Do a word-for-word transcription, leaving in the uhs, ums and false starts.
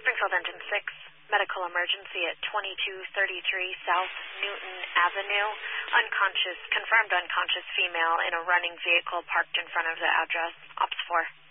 Springfield Engine six, medical emergency at twenty-two thirty-three South Newton Avenue. Unconscious, confirmed unconscious female in a running vehicle parked in front of the address. Ops four.